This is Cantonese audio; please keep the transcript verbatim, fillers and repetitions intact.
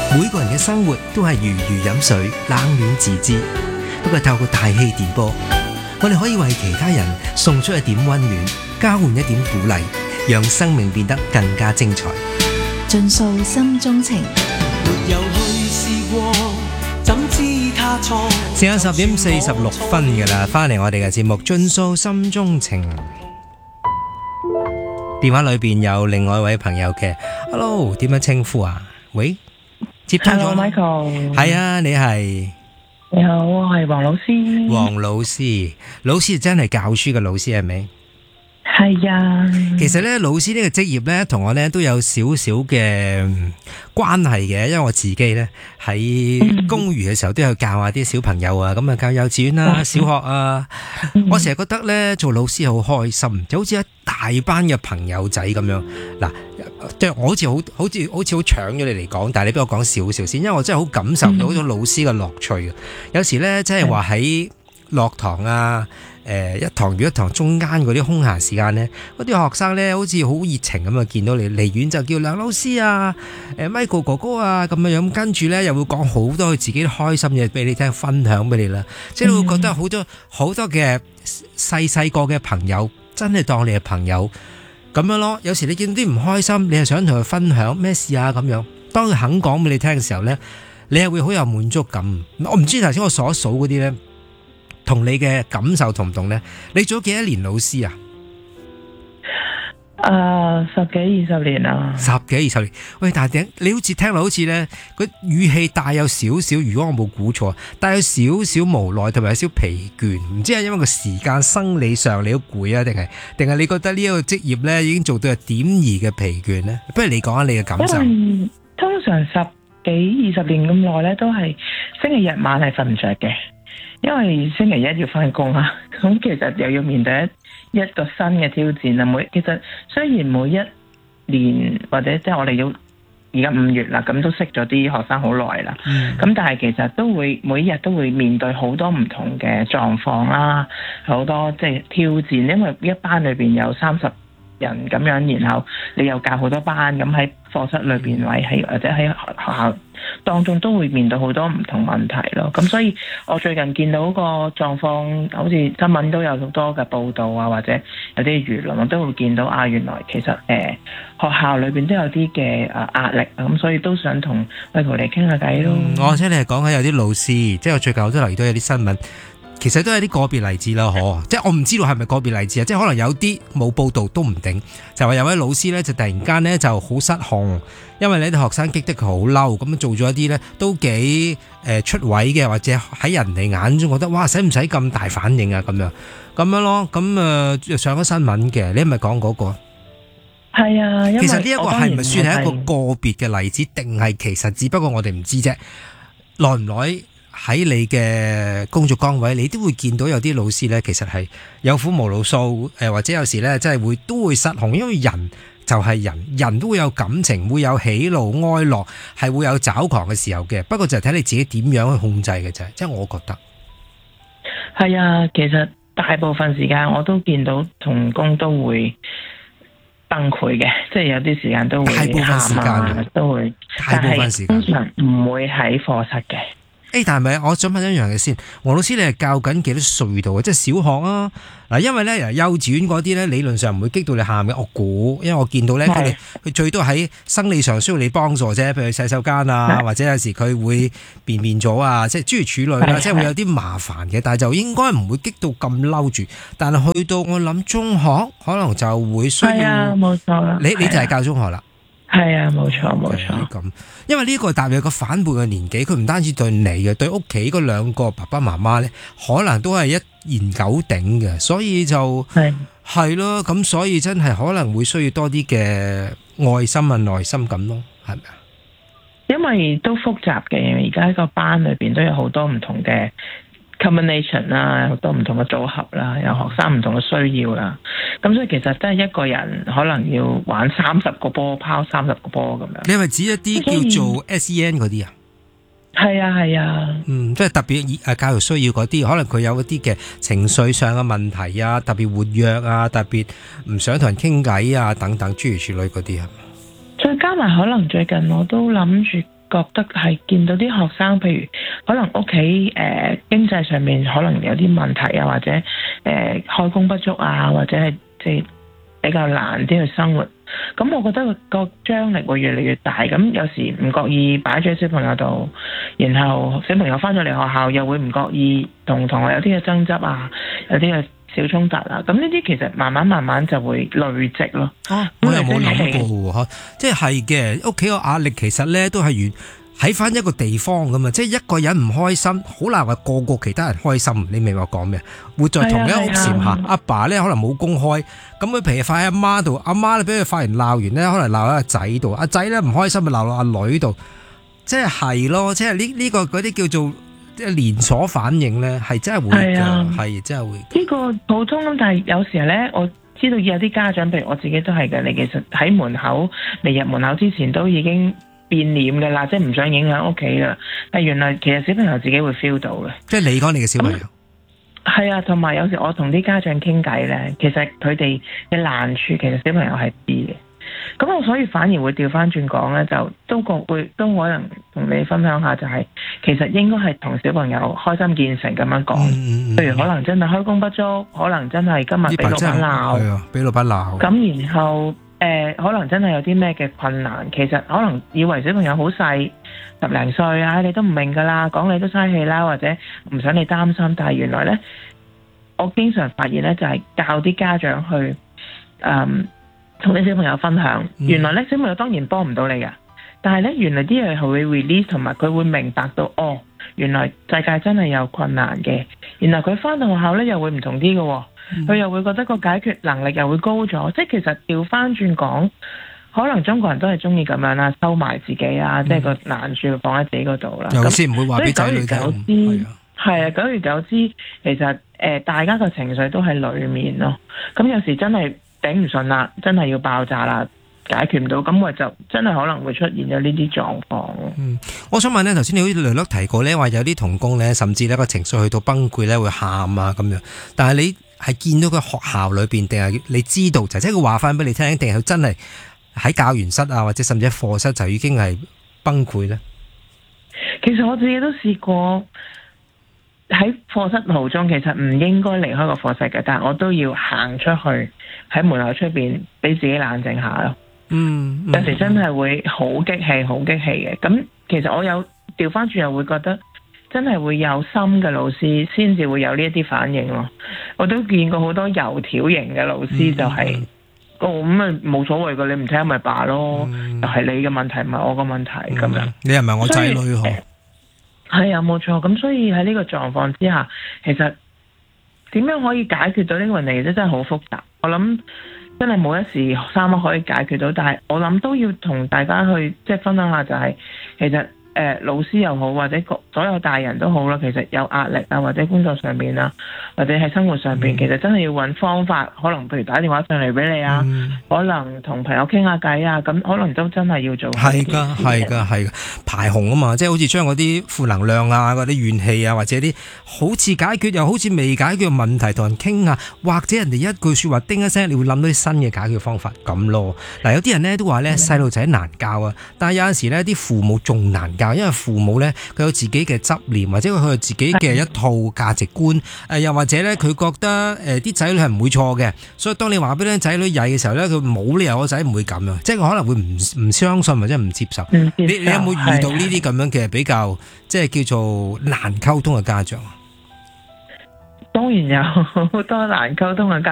每個人嘅生活都係如魚飲水，冷暖自知。不過透過大氣電波，我哋可以為其他人送出一點溫暖，交換一點鼓勵，讓生命變得更加精彩。 盡訴心中情， 沒有去試過，怎知他錯。 時間十點四十六分㗎啦，翻嚟我哋嘅節目《盡訴心中情》。電話裏邊有另外一位朋友嘅 ，Hello， 點樣稱呼啊？喂，接聽咗 Hello，Michael。 係啊，你係？ 你好，我係黃老師。 黃老師，老師真係教書嘅老師係咪？ 係啊。 其實咧，老師呢個職業咧，同我咧都有少少嘅關係嘅，因為我自己咧喺公餘嘅時候都有教下啲小朋友啊，咁啊教幼稚園啦、小學啊，我成日覺得咧做老師好開心，就好似一大班嘅朋友仔咁樣。嗱，即係我好似好好似好似好搶咗你嚟講，但係你俾我講少少先，因為我真係好感受到嗰種老師嘅樂趣嘅。有時咧，即係話喺落堂啊。誒一堂與一堂中間嗰啲空閒時間呢，嗰啲學生呢好似好熱情咁啊！見到你離遠就叫梁老師啊、誒 Michael 哥哥啊咁樣樣，跟住呢又會講好多佢自己開心嘢俾你聽，分享俾你啦。即係你會覺得好多好多嘅細細個嘅朋友真係當你係朋友咁樣咯。有時你見到啲唔開心，你係想同佢分享咩事啊咁樣。當佢肯講俾你聽嘅時候呢，你係會好有滿足感。我唔知頭先我所數嗰啲呢，同你嘅感受同唔同呢？你做咗幾多年老師啊？ 誒、uh, 十幾二十年啦。 十幾二十年，喂，但係你好似聽落好似呢，個語氣帶有少少，如果我冇估錯，帶有少少無奈同埋有少少疲倦，唔知係因為個時間生理上你都攰啊，定係定係你覺得呢一個職業呢已經做到係點兒嘅疲倦呢？不如你講下你嘅感受。 因為通常十幾二十年咁耐呢，都係星期日晚係瞓唔着嘅。因為星期一要翻工啊，咁其實又要面對一一個新嘅挑戰啊。每其實雖然每一年或者即係我哋要而家五月啦，咁都識咗啲學生好耐啦。咁、嗯、但係其實都會每一日都會面對好多唔同嘅狀況啦，好多即係挑戰。因為一班裏邊有三十人咁樣，然後你又教好多班，咁喺課室裏邊或喺或者喺學校當中都會面對好多唔同問題咯。咁所以我最近見到個狀況，好似新聞都有好多嘅報道啊，或者有啲輿論，我都會見到啊，原來其實誒、呃、學校裏邊都有啲嘅誒壓力啊，咁所以都想同喂同你傾下偈咯。 嗯、我聽你係講緊有啲老師，即係我最近我都留意到有啲新聞。其實都係啲個別例子啦，嗬！即係我唔知道係咪個別例子啊，即係可能有啲冇報道都唔定，就話有位老師呢，就突然間呢就好失控，因為呢啲學生激得佢好嬲，咁做咗一啲呢都幾誒、呃、出位嘅，或者喺人哋眼中覺得哇，使唔使咁大反應啊？咁樣咁樣咯，咁誒、呃、上咗新聞嘅，你係咪講嗰個？ 係啊，因為其實呢一個係咪算係一個個別嘅例子，定係其實只不過我哋唔知啫？耐唔耐？喺你嘅工作崗位，你都會見到有啲老師呢，其實係有苦無路訴，誒或者有時呢，真係會都會失控，因為人就係人，人都會有感情，會有喜怒哀樂，係會有抓狂嘅時候嘅。不過就係睇你自己點樣去控制嘅啫，即係我覺得。 係啊，其實大部分時間我都見到同工都會崩潰嘅，即係有啲時間都會喊啊，大部分時間都會，大部分時間通常唔會喺課室嘅。 誒，但係咪我想問一樣嘢先，黃老師你係教緊幾多歲度啊？即係小學啊？嗱，因為咧幼稚園嗰啲咧理論上唔會激到你喊嘅，我估，因為我見到咧佢哋佢最多喺生理上需要你幫助啫，譬如洗手間啊，或者有時佢會便便咗啊，即係諸如此類啦，即係會有啲麻煩嘅，但係就應該唔會激到咁嬲住。但係去到我諗中學可能就會需要，係啊，冇錯啦，你你就係教中學啦。係啊，冇錯冇錯。咁，因為呢個踏入個反叛嘅年紀，佢唔單止對你嘅，對屋企嗰兩個爸爸媽媽咧，可能都係一言九鼎嘅，所以就係係咯，咁所以真係可能會需要多啲嘅愛心啊、耐心咁咯，係咪啊？ 因為都複雜嘅，而家喺個班裏邊都有好多唔同嘅combination 啦，好多唔同嘅組合啦，有學生唔同嘅需要啦，咁所以其實真係一個人可能要玩三十個波，拋三十個波咁樣。 你係咪指一啲叫做 S E N 嗰啲啊？ 係啊係啊， 嗯，即係特別誒教育需要嗰啲，可能佢有一啲嘅情緒上嘅問題啊，特別活躍啊，特別唔想同人傾偈啊，等等諸如此類嗰啲係咪？ 再加埋可能最近我都諗住覺得係見到啲學生，譬如可能屋企誒經濟上面可能有啲問題啊，或者誒、呃、開工不足啊，或者係即係比較難啲去生活。咁我覺得個張力會越嚟越大，咁有時唔覺意擺咗喺小朋友度，然後小朋友翻咗嚟學校又會唔覺意同同學有啲嘅爭執啊，有啲嘅小衝突啊，咁呢啲其實慢慢慢慢就會累積咯。 哦，我又冇諗過喎，即係係嘅，屋企個壓力其實咧都係源喺翻一個地方咁嘛，即係一個人唔開心，好難話個個其他人開心。你明我講咩？活在同一屋檐下，阿爸咧可能冇公開，咁佢譬如發喺阿媽度，阿媽咧俾佢發完鬧完咧，可能鬧喺阿仔度，阿仔咧唔開心咪鬧落阿女度，即係係咯，即係呢呢個嗰啲叫做即係連鎖反應咧，係真係會㗎，係真係會。呢個普通咁，但係有時候咧，我知道有啲家長，譬如我自己都係嘅，你其實喺門口未入門口之前都已經變臉嘅啦，即係唔想影響屋企嘅。但係原來其實小朋友自己會 feel 到嘅。即係你講你嘅小朋友。係啊，同埋有，有時我同啲家長傾偈咧，其實佢哋嘅難處其實小朋友係知嘅。咁我所以反而會調翻轉講咧，就都個會都可能同你分享下，就係、是、其實應該係同小朋友開心見誠咁樣講。譬、嗯嗯、如可能真係開工不足，可能真係今日俾老闆鬧，係啊，俾老闆鬧。咁然後誒、呃，可能真係有啲咩嘅困難，其實可能以為小朋友好細，十零歲啊，你都唔明噶啦，講你都嘥氣啦，或者唔想你擔心。但係原來咧，我經常發現咧，就係、是、教啲家長去嗯。同啲小朋友分享，原來咧小朋友當然幫唔到你㗎，但係咧原來啲嘢係會 release，同埋佢會明白到哦，原來世界真係有困難嘅，然後佢返到學校咧又會唔同啲嘅，佢、嗯、又會覺得個解決能力又會高咗，即係其實調返轉講，可能中國人都係中意咁樣啦，收埋自己啊，嗯、即係個難處放喺自己嗰度啦。有時唔會話俾仔女聽。係啊，久而久之，其實誒、呃、大家個情緒都喺裏面咯，咁有時真係頂唔順啦，真係要爆炸啦，解決唔到，咁我就真係可能會出現咗呢啲狀況。嗯，我想問咧，頭先你好似略略提過咧，話有啲同工咧，甚至咧個情緒去到崩潰咧，會喊啊咁樣。但係你係見到佢學校裏邊，定係你知道，就即係佢話翻俾你聽，定係佢真係喺教員室啊，或者甚至喺課室就已經係崩潰咧？其實我自己都試過。喺課室途中，其實唔應該離開個課室嘅，但係我都要行出去喺門口出邊，俾自己冷靜下咯。嗯，有時真係會好激氣，好激氣嘅。咁其實我有調翻轉，又會覺得真係會有心嘅老師先至會有呢一啲反應咯。我都見過好多油條型嘅老師，就係、是嗯、哦咁啊冇所謂嘅，你唔聽咪罷咯，嗯、就係你嘅問題，唔係我嘅問題咁樣、嗯。你係咪我仔女嗬？係啊，冇錯。咁所以喺呢個狀況之下，其實點樣可以解決到呢個問題，真係好複雜。我諗真係冇一時三刻可以解決到，但係我諗都要同大家去即係分享下、就是，就係其實誒、呃、老師又好，或者所有大人都好啦，其實有壓力啊，或者工作上面啊，或者喺生活上邊、嗯，其實真係要揾方法，可能譬如打電話上嚟俾你啊、嗯，可能同朋友傾下偈啊，咁可能都真係要做。係㗎，係㗎，係㗎，排洪啊嘛，即係好似將嗰啲負能量啊、嗰啲怨氣啊，或者啲好似解決又好似未解決嘅問題，同人傾啊，或者人哋一句説話叮一聲，你會諗到啲新嘅解決方法咁咯。嗱，有啲人咧都話咧細路仔難教啊，但係有陣時咧啲父母仲難教，因為父母咧佢有自己嘅執念，或者佢有自己嘅一套價值觀，誒又或者咧佢覺得誒啲仔女係唔會錯嘅，所以當你話俾啲仔女曳嘅時候咧，佢冇理由個仔唔會咁樣，即係佢可能會唔唔相信或者唔接受。你你有冇遇到呢啲咁樣嘅比較即係叫做難溝通嘅家長？當然有好多難溝通嘅家長。